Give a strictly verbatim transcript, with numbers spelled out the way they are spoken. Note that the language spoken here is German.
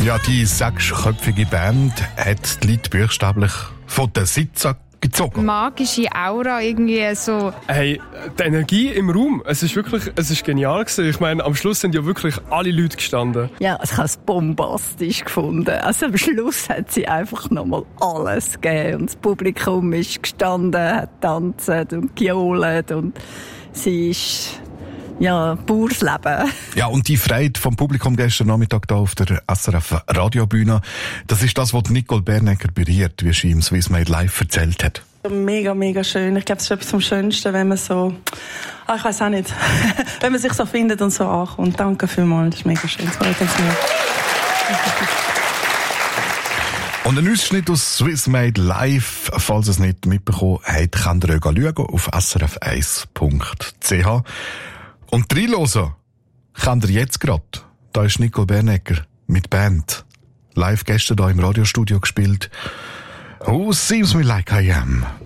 Ja, die sechsköpfige Band hat die Leute buchstäblich von den Sitzen gezogen. Magische Aura irgendwie so. Hey, die Energie im Raum, es ist wirklich, es ist genial gewesen. Ich meine, am Schluss sind ja wirklich alle Leute gestanden. Ja, ich habe es bombastisch gefunden. Also am Schluss hat sie einfach nochmal alles gegeben. Und das Publikum ist gestanden, hat tanzt und gejohlt und sie ist, ja, pures Leben. Ja, und die Freude vom Publikum gestern Nachmittag da auf der S R F-Radiobühne, das ist das, was Nicole Bernecker berührt, wie sie im Swiss Made Live erzählt hat. Mega, mega schön. Ich glaube, es ist etwas vom Schönsten, wenn man so, ah, ich weiss auch nicht, wenn man sich so findet und so ankommt. Danke vielmals, das ist mega schön. Das freut uns mehr. Und ein Ausschnitt aus Swiss Made Live, falls ihr es nicht mitbekommen habt, könnt ihr schauen auf s r f eins punkt c h. Und reinhören könnt ihr jetzt gerade. Da ist Nicole Bernecker mit Band. Live gestern da im Radiostudio gespielt. Oh, seems me like I am.